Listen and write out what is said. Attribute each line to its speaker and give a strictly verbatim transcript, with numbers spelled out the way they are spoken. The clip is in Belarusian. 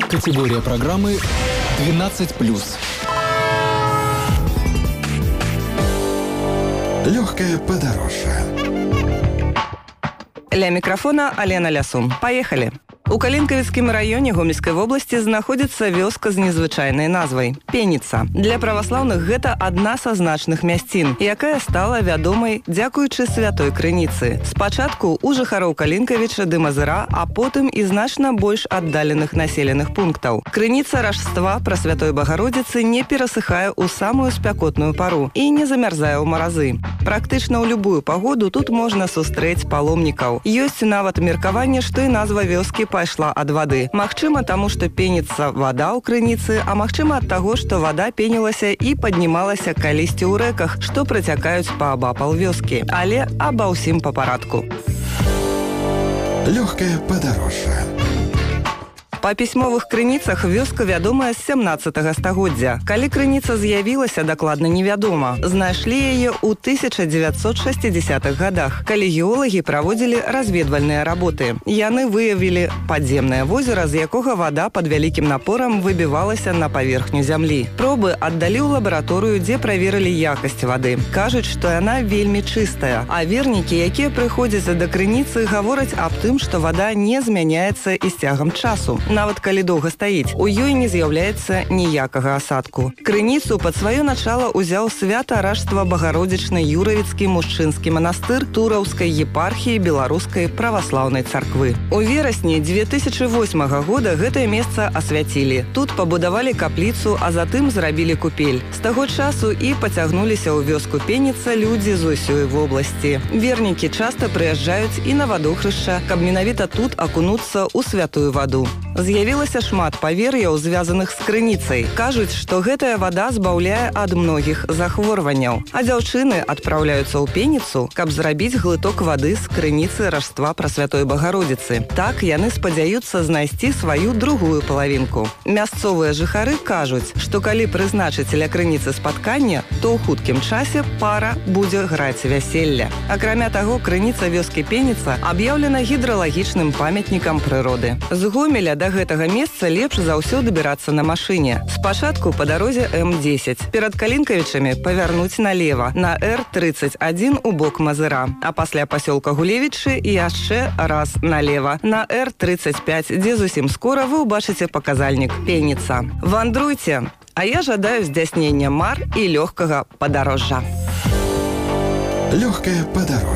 Speaker 1: Категория программы двенадцать плюс.
Speaker 2: Легкое подорожье.
Speaker 3: Ля микрофона Алена Лясун. Поехали! У Калинковицкім раёне Гомельскай вобласці знаходзіцца вёска з незвычайнай назвай – Пеніца. Для праваслаўных гэта адна са значных мясцін, якая стала вядомай дзякуючы святой крыніцы. Спачатку у жыхароў Калинковіча ды Мазыра, а потым і значна больш аддаленых населеных пунктаў. Крыніца ражства пра святой Багародзіцы не перасыхае ў самую спякотную пару і не замярзае ў маразы. Практычна ў любую пагоду тут можна сустрэць паломнікаў. Ёсць нават меркаванне, што і назва вёскі пайшла ад вады. Магчыма, таму, што пеніцца вада ў крыніцы, а магчыма ад таго, што вада пенілася і паднімалася калісьці ў рэках, што працякаюць паабапал вёскі. Але аба ўсім па парадку.
Speaker 2: Лёгкое подорожье.
Speaker 3: Па пісьмовых крыніцах вёска вядомая з сямнаццатага стагоддзя. Калі крыніца з'явілася, дакладна невядома. Знайшлі яе ў тысяча дзевяцьсот шэсцідзесятых гадах, калі геолагі праводзілі разведвальныя работы. Яны выявілі падземнае возера, з якога вада пад вялікім напорам выбівалася на паверхню зямлі. Пробы аддалі ў лабараторыю, дзе праверылі якасць вады. Кажуць, што яна вельмі чыстая, а вернікі, якія прыходзяць да крыніцы, гавораць аб тым, што вада не змяняецца і з цягам часу. Нават калі доўга стаіць, у ёй не з'яўляецца ніякага асадку. Крыніцу пад сваё начало ўзяў свята-ражства Багародзічны Юравіцкі мужчынскі манастыр Тураўскай епархіі Беларускай праваслаўнай царквы. У верасні дзве тысячы восьмага года гэтае месца асвяцілі. Тут пабудавалі капліцу, а затым зрабілі купель. З таго часу і пацягнуліся ў вёску Пеніца людзі з усёй вобласці. Вернікі часта прыязджаюць і на вадохрышча, каб менавіта тут акунуцца ў святую ваду. З'явілася шмат павер'яў, звязаных з крыніцай. Кажуць, што гэтая вада збаўляе ад многіх захворванняў. А дзяўчыны адпраўляюцца ў Пеніцу, каб зрабіць глыток вады з крыніцы ражства пра святой Багародзіцы. Так яны спадзяюцца знайсці сваю другую палавінку. Мясцовыя жыхары кажуць, што калі прызначыць ля крыніцы спаткання, то ў хуткім часе пара будзе граць вяселля. Акрамя таго, крыніца вёскі Пеніца аб'яўлена гідралагічным памятнікам прыроды. З Гомеля да гэтага месца лепш за ўсё дабірацца на машыне. Спачатку па дарозе эм дзесяць. Перад Калинковічамі павярнуць налева на эр трыццаць адзін у бок Мазыра, а пасля пасёлка Гулевічы яшчэ раз налева на эр трыццаць пяць, дзе зусім скора вы ўбачыце паказальнік Пеніца. Вандруйце, а я жадаю здзяйснення мар і лёгкага падарожжа.
Speaker 2: Лёгкое подорожье.